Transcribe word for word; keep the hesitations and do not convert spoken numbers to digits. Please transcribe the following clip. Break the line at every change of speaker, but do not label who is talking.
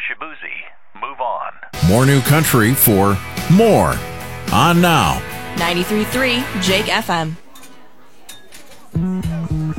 Shabuzi. Move on.
More new country for more on Now.
ninety-three point three Jake F M.